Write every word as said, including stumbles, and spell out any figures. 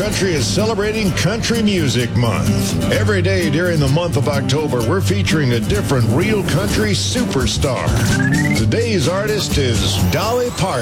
Country is celebrating Country Music Month. Every day during the month of October, we're featuring a different real country superstar. Today's artist is Dolly Parton.